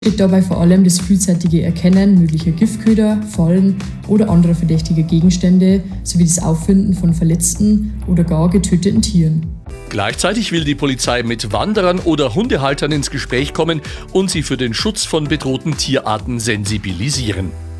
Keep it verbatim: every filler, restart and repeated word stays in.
steht dabei vor allem das frühzeitige Erkennen möglicher Giftköder, Fallen oder anderer verdächtiger Gegenstände sowie das Auffinden von verletzten oder gar getöteten Tieren. Gleichzeitig will die Polizei mit Wanderern oder Hundehaltern ins Gespräch kommen und sie für den Schutz von bedrohten Tierarten sensibilisieren.